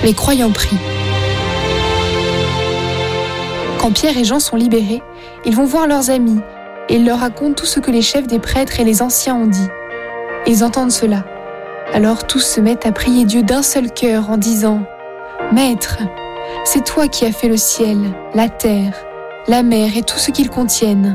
Les croyants prient. Quand Pierre et Jean sont libérés, ils vont voir leurs amis et ils leur racontent tout ce que les chefs des prêtres et les anciens ont dit. Ils entendent cela. Alors tous se mettent à prier Dieu d'un seul cœur en disant « Maître, c'est toi qui as fait le ciel, la terre, la mer et tout ce qu'ils contiennent.